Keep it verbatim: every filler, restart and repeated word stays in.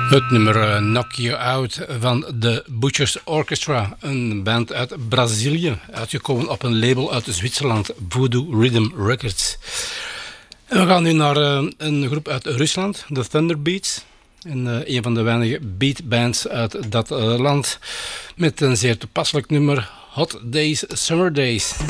Het nummer uh, Knock You Out van The Butchers Orchestra, een band uit Brazilië, uitgekomen op een label uit Zwitserland, Voodoo Rhythm Records. En we gaan nu naar uh, een groep uit Rusland, de Thunderbeats. En, uh, een van de weinige beatbands uit dat uh, land, met een zeer toepasselijk nummer, Hot Days, Summer Days.